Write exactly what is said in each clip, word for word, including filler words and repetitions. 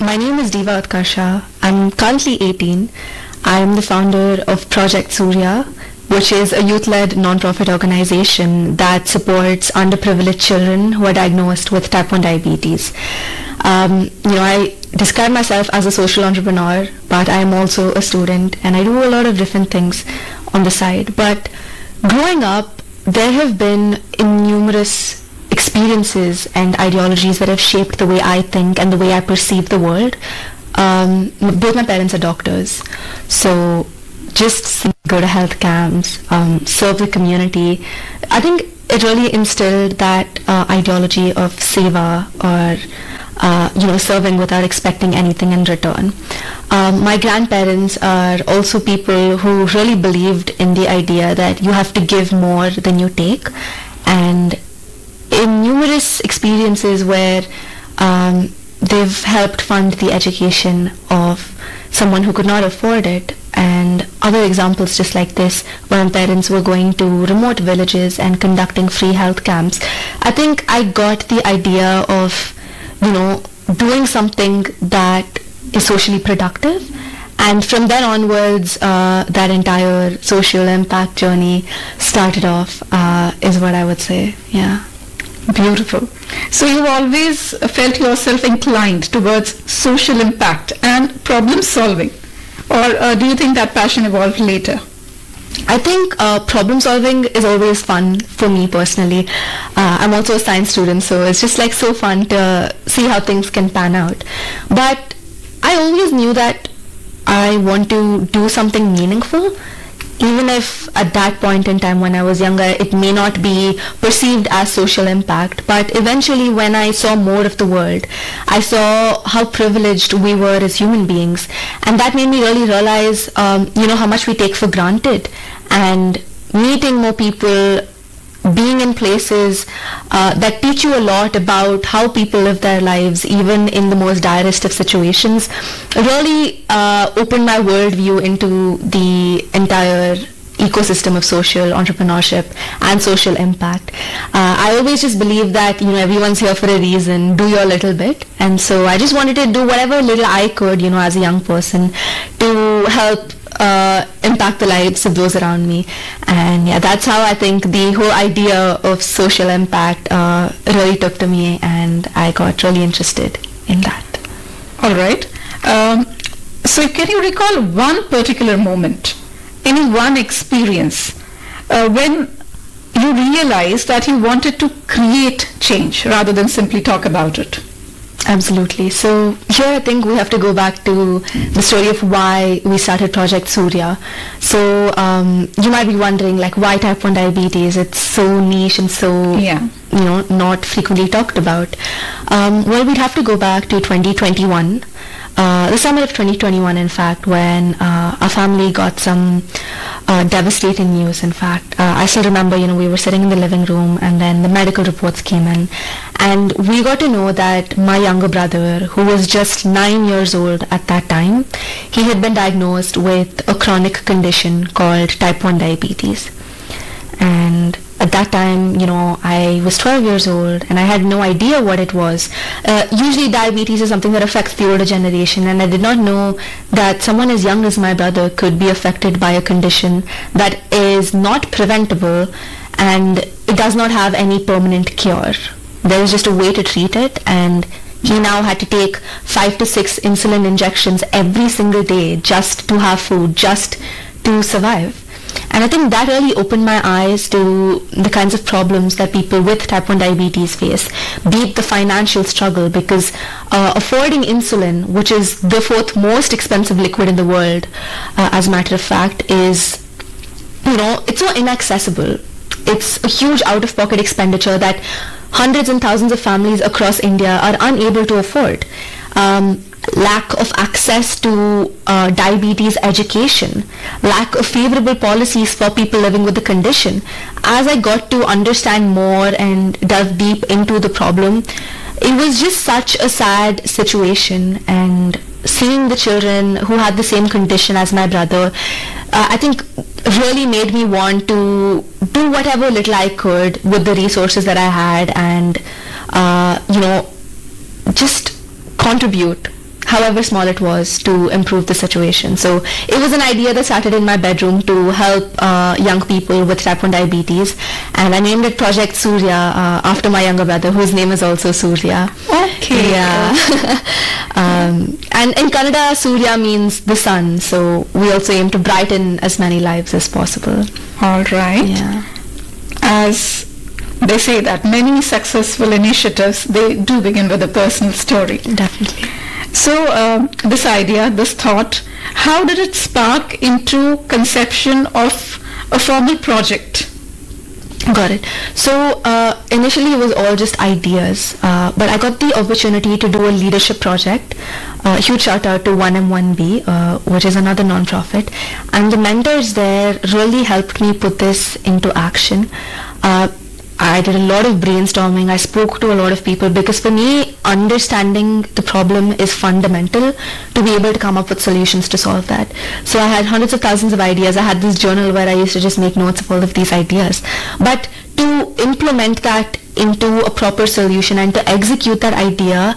My name is Diva Utkarsha. I'm currently eighteen. I'm the founder of Project Surya, which is a youth-led non-profit organization that supports underprivileged children who are diagnosed with type one diabetes. Um, you know, I describe myself as a social entrepreneur, but I'm also a student and I do a lot of different things on the side. But growing up, there have been numerous experiences and ideologies that have shaped the way I think and the way I perceive the world. Um, both my parents are doctors, so just go to health camps, um, serve the community. I think it really instilled that uh, ideology of seva, or uh, you know, serving without expecting anything in return. Um, my grandparents are also people who really believed in the idea that you have to give more than you take, and in numerous experiences where um, they've helped fund the education of someone who could not afford it, and other examples just like this, where my parents were going to remote villages and conducting free health camps. I think I got the idea of, you know, doing something that is socially productive, and from then onwards, uh, that entire social impact journey started off, uh, is what I would say. Yeah. Beautiful. So you've always felt yourself inclined towards social impact and problem solving, or uh, do you think that passion evolved later? I think uh, problem solving is always fun for me personally. Uh, I'm also a science student, so it's just like so fun to see how things can pan out. But I always knew that I want to do something meaningful, even if at that point in time when I was younger it may not be perceived as social impact. But eventually, when I saw more of the world, I saw how privileged we were as human beings, and that made me really realize um, you know, how much we take for granted. And meeting more people, being in places uh, that teach you a lot about how people live their lives, even in the most direst of situations, really uh, opened my worldview into the entire ecosystem of social entrepreneurship and social impact. Uh, I always just believe that, you know, everyone's here for a reason. Do your little bit. And so I just wanted to do whatever little I could, you know, as a young person, to help Uh, impact the lives of those around me. And yeah, that's how I think the whole idea of social impact uh, really took to me, and I got really interested in that. All right. Um, so can you recall one particular moment, any one experience, uh, when you realized that you wanted to create change rather than simply talk about it? Absolutely. So here I think we have to go back to the story of why we started Project Surya. So um, you might be wondering, like, why type one diabetes? It's so niche and so, yeah. you know, not frequently talked about. Um, well, we'd have to go back to twenty twenty-one. Uh, the summer of twenty twenty-one, in fact, when uh, our family got some uh, devastating news. In fact, uh, I still remember, you know, we were sitting in the living room, and then the medical reports came in, and we got to know that my younger brother, who was just nine years old at that time, he had been diagnosed with a chronic condition called type one diabetes. And at that time, you know, I was twelve years old and I had no idea what it was. Uh, usually diabetes is something that affects the older generation, and I did not know that someone as young as my brother could be affected by a condition that is not preventable and it does not have any permanent cure. There is just a way to treat it, and he now had to take five to six insulin injections every single day just to have food, just to survive. And I think that really opened my eyes to the kinds of problems that people with type one diabetes face, be it the financial struggle, because uh, affording insulin, which is the fourth most expensive liquid in the world, uh, as a matter of fact, is, you know, it's so inaccessible. It's a huge out-of-pocket expenditure that hundreds and thousands of families across India are unable to afford. Um, lack of access to uh, diabetes education, lack of favorable policies for people living with the condition. As I got to understand more and delve deep into the problem, it was just such a sad situation, and seeing the children who had the same condition as my brother, uh, I think really made me want to do whatever little I could with the resources that I had, and uh, you know, just contribute however small it was, to improve the situation. So it was an idea that started in my bedroom to help uh, young people with type one diabetes, and I named it Project Surya uh, after my younger brother, whose name is also Surya. Okay. Yeah. um, and in Kannada, Surya means the sun, so we also aim to brighten as many lives as possible. All right. Yeah. As they say that many successful initiatives, they do begin with a personal story. Definitely. So um, this idea, this thought, how did it spark into conception of a formal project? Got it. So uh, initially it was all just ideas, uh, but I got the opportunity to do a leadership project. Uh, huge shout out to one M one B, uh, which is another non-profit, and the mentors there really helped me put this into action. Uh, I did a lot of brainstorming. I spoke to a lot of people, because for me, understanding the problem is fundamental to be able to come up with solutions to solve that. So I had hundreds of thousands of ideas. I had this journal where I used to just make notes of all of these ideas. But to implement that into a proper solution and to execute that idea,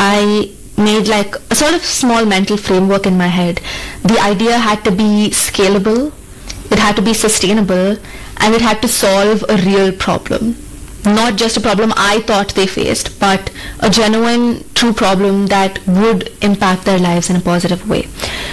I made like a sort of small mental framework in my head. The idea had to be scalable, it had to be sustainable, and it had to solve a real problem. Not just a problem I thought they faced, but a genuine, true problem that would impact their lives in a positive way.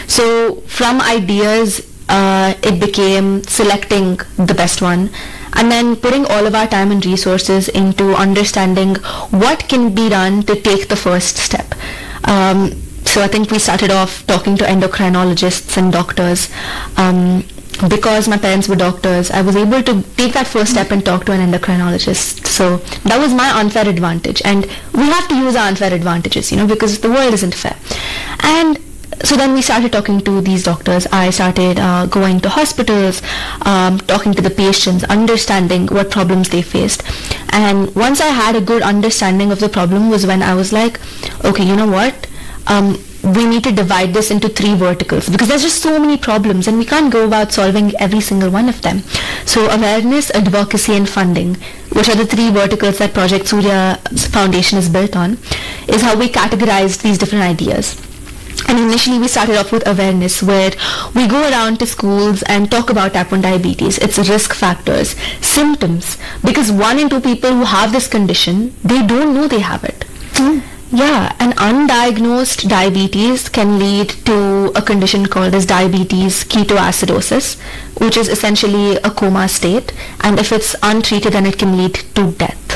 So from ideas, uh, it became selecting the best one, and then putting all of our time and resources into understanding what can be done to take the first step. Um, so I think we started off talking to endocrinologists and doctors. Um, because my parents were doctors, I was able to take that first step and talk to an endocrinologist. So that was my unfair advantage, and we have to use our unfair advantages, you know, because the world isn't fair. And so then we started talking to these doctors. I started uh, going to hospitals, um, talking to the patients, understanding what problems they faced. And once I had a good understanding of the problem was when I was like, okay, you know what? Um, we need to divide this into three verticals, because there's just so many problems and we can't go about solving every single one of them. So awareness, advocacy, and funding, which are the three verticals that Project Surya's foundation is built on, is how we categorized these different ideas. And initially we started off with awareness, where we go around to schools and talk about type one diabetes, its risk factors, symptoms, because one in two people who have this condition, they don't know they have it. Mm. Yeah, and undiagnosed diabetes can lead to a condition called as diabetes ketoacidosis, which is essentially a coma state, and if it's untreated, then it can lead to death.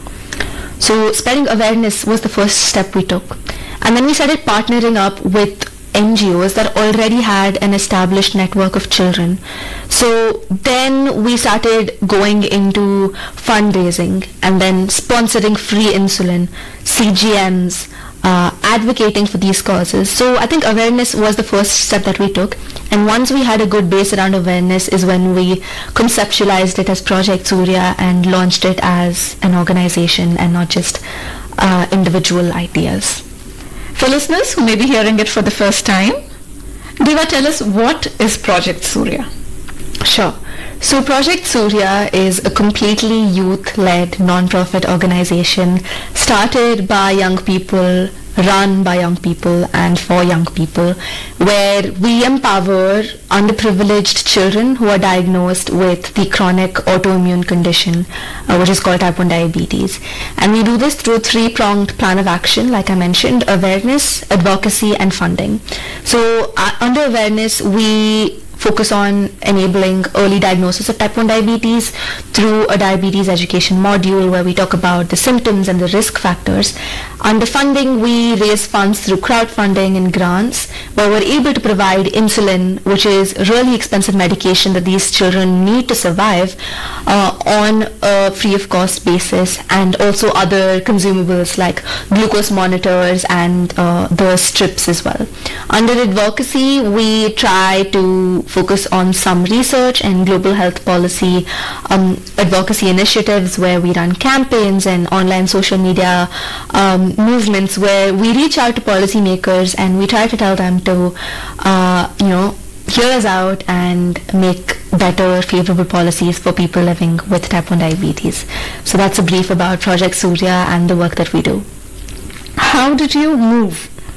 So spreading awareness was the first step we took. And then we started partnering up with N G Os that already had an established network of children. So then we started going into fundraising and then sponsoring free insulin, C G Ms, uh, advocating for these causes. So I think awareness was the first step that we took. And once we had a good base around awareness is when we conceptualized it as Project Surya and launched it as an organization and not just uh, individual ideas. For listeners who may be hearing it for the first time, Diva, tell us, what is Project Surya? Sure. So Project Surya is a completely youth-led non-profit organization started by young people, run by young people and for young people, where we empower underprivileged children who are diagnosed with the chronic autoimmune condition, uh, which is called type one diabetes. And we do this through a three-pronged plan of action, like I mentioned: awareness, advocacy, and funding. So uh, under awareness, we focus on enabling early diagnosis of type one diabetes through a diabetes education module where we talk about the symptoms and the risk factors. Under funding, we raise funds through crowdfunding and grants, where we're able to provide insulin, which is really expensive medication that these children need to survive, uh, on a free of cost basis, and also other consumables like glucose monitors and uh, the strips as well. Under advocacy, we try to focus on some research and global health policy um, advocacy initiatives, where we run campaigns and online social media um, movements where we reach out to policymakers and we try to tell them to, uh, you know, hear us out and make better, favorable policies for people living with type one diabetes. So that's a brief about Project Surya and the work that we do. How did you move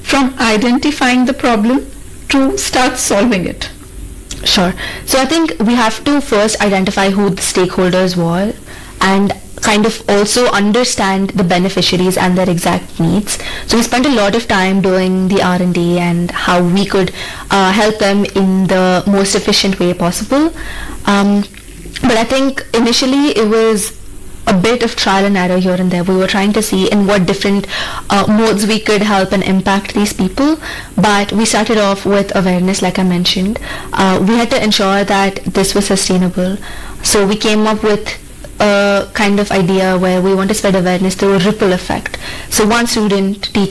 from identifying the problem to start solving it? Sure. So I think we have to first identify who the stakeholders were and kind of also understand the beneficiaries and their exact needs. So we spent a lot of time doing the R and D and how we could uh, help them in the most efficient way possible. Um, but I think initially it was a bit of trial and error here and there. We were trying to see in what different uh, modes we could help and impact these people. But we started off with awareness, like I mentioned. Uh, we had to ensure that this was sustainable. So we came up with a kind of idea where we want to spread awareness through a ripple effect. So one student teaches